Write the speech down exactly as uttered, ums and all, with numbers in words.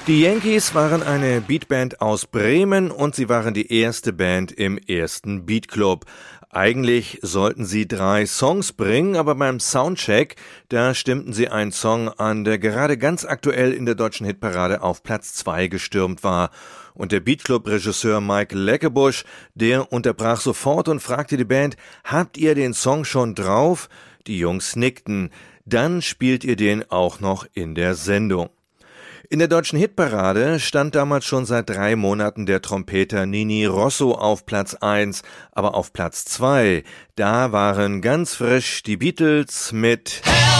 Die Yankees waren eine Beatband aus Bremen und sie waren die erste Band im ersten Beatclub. Eigentlich sollten sie drei Songs bringen, aber beim Soundcheck, da stimmten sie einen Song an, der gerade ganz aktuell in der deutschen Hitparade auf Platz zwei gestürmt war. Und der Beatclub-Regisseur Mike Leckebusch, der unterbrach sofort und fragte die Band, habt ihr den Song schon drauf? Die Jungs nickten. Dann spielt ihr den auch noch in der Sendung. In der deutschen Hitparade stand damals schon seit drei Monaten der Trompeter Nini Rosso auf Platz eins, aber auf Platz zwei, da waren ganz frisch die Beatles mit Help!